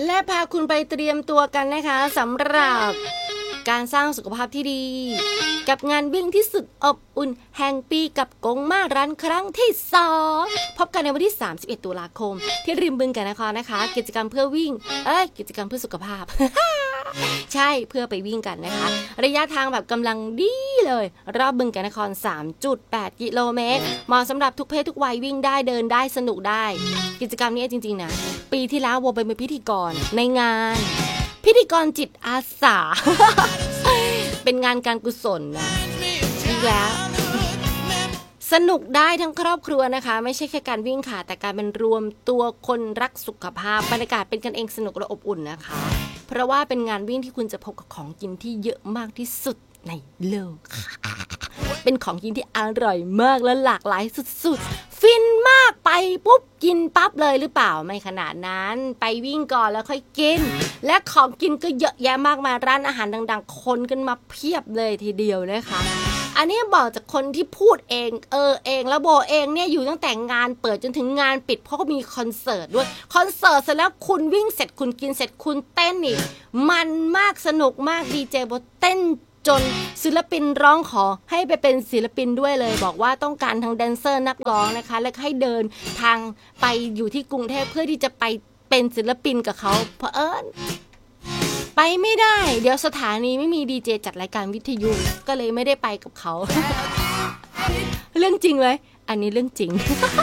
และพาคุณไปเตรียมตัวกันนะคะสำหรับการสร้างสุขภาพที่ดีกับงานวิ่งที่สุดอบอุ่นแห่งปีกับกงมารันครั้งที่2พบกันในวันที่31ตุลาคมที่ริมบึงกันนะคะกิจกรรมเพื่อวิ่งกิจกรรมเพื่อสุขภาพ ใช่เพื่อไปวิ่งกันนะคะระยะทางแบบกำลังดีเลยรอบบึงกันนคร 3.8 กิโลเมตรเหมาะสำหรับทุกเพศทุกวัยวิ่งได้เดินได้สนุกได้กิจกรรมนี้จริงๆนะปีที่แล้วโบเป็นพิธีกรในงานพิธีกรจิตอาสา เป็นงานการกุศลนะอีกแล้วสนุกได้ทั้งครอบครัวนะคะไม่ใช่แค่การวิ่งค่ะแต่การเป็นรวมตัวคนรักสุขภาพบรรยากาศเป็นกันเองสนุกและอบอุ่นนะคะเพราะว่าเป็นงานวิ่งที่คุณจะพบกับของกินที่เยอะมากที่สุดในโลกเป็นของกินที่อร่อยมากและหลากหลายสุดๆฟินมากไปปุ๊บกินปั๊บเลยหรือเปล่าไม่ขนาดนั้นไปวิ่งก่อนแล้วค่อยกินและของกินก็เยอะแยะมากมายร้านอาหารดังๆคนกันมาเพียบเลยทีเดียวนะคะอันนี้บอกจากคนที่พูดเองเองแล้วโบเองเนี่ยอยู่ตั้งแต่งานเปิดจนถึงงานปิดเพราะก็มีคอนเสิร์ตด้วยคอนเสิร์ตเสร็จแล้วคุณวิ่งเสร็จคุณกินเสร็จคุณเต้นอีกมันมากสนุกมากดีเจโบเต้นจนศิลปินร้องขอให้ไปเป็นศิลปินด้วยเลยบอกว่าต้องการทั้งแดนเซอร์นักร้องนะคะและให้เดินทางไปอยู่ที่กรุงเทพเพื่อที่จะไปเป็นศิลปินกับเขาเพราะไปไม่ได้เดี๋ยวสถานีไม่มีดีเจจัดรายการวิทยุก็เลยไม่ได้ไปกับเขา เรื่องจริงเลยอันนี้เรื่องจริง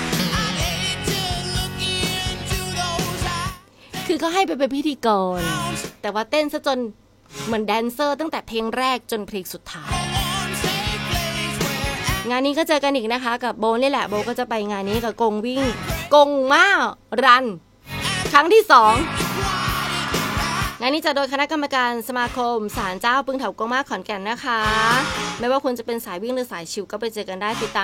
คือเขาให้ไปเป็นพิธีกรแต่ว่าเต้นซะจนเหมือนแดนเซอร์ตั้งแต่เพลงแรกจนเพลงสุดท้ายงานนี้ก็เจอกันอีกนะคะกับโบนี่แหละโบก็จะไปงานนี้กับกงวิ่งกงมารันครั้งที่2งานนี้จะโดยคณะกรรมการสมาคมศาลเจ้าปึงเถากงมาขอนแก่นนะคะไม่ว่าคุณจะเป็นสายวิ่งหรือสายชิลก็ไปเจอกันได้ติดตาม